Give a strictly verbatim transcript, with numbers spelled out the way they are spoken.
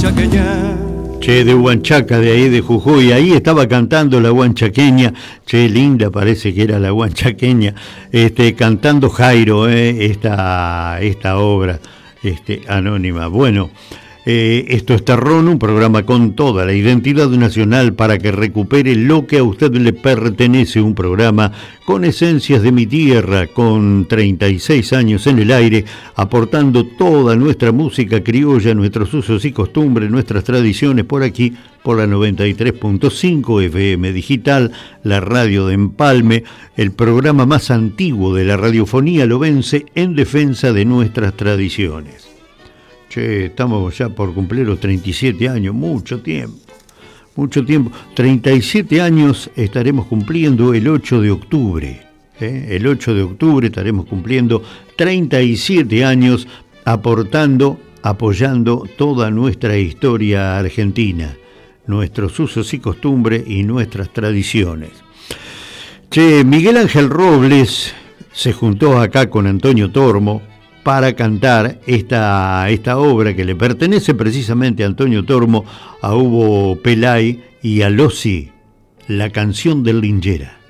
huanchaqueña. Che, de Huanchaca, de ahí de Jujuy, ahí estaba cantando la huanchaqueña, che, linda parece que era la huanchaqueña, este, cantando Jairo, eh, esta, esta obra este, anónima. Bueno, eh, esto es Terrón, un programa con toda la identidad nacional para que recupere lo que a usted le pertenece, un programa con esencias de mi tierra, con treinta y seis años en el aire, aportando toda nuestra música criolla, nuestros usos y costumbres, nuestras tradiciones por aquí, por la noventa y tres punto cinco F M Digital, la radio de Empalme, el programa más antiguo de la radiofonía lobense en defensa de nuestras tradiciones. Che, estamos ya por cumplir los treinta y siete años, mucho tiempo, mucho tiempo. treinta y siete años estaremos cumpliendo el ocho de octubre. ¿eh? El ocho de octubre estaremos cumpliendo treinta y siete años aportando, apoyando toda nuestra historia argentina, nuestros usos y costumbres y nuestras tradiciones. Che, Miguel Ángel Robles se juntó acá con Antonio Tormo para cantar esta, esta obra que le pertenece precisamente a Antonio Tormo, a Hugo Pelay y a Lossi, la canción del Lingera.